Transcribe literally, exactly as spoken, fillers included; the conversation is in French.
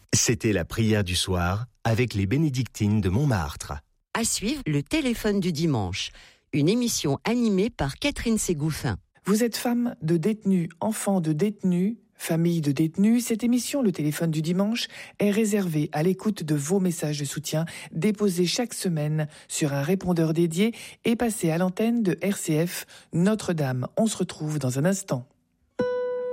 C'était la prière du soir avec les bénédictines de Montmartre. À suivre, le téléphone du dimanche, une émission animée par Catherine Ségouffin. Vous êtes femme de détenus, enfant de détenus, famille de détenus, cette émission, le téléphone du dimanche, est réservée à l'écoute de vos messages de soutien déposés chaque semaine sur un répondeur dédié et passés à l'antenne de R C F Notre-Dame. On se retrouve dans un instant.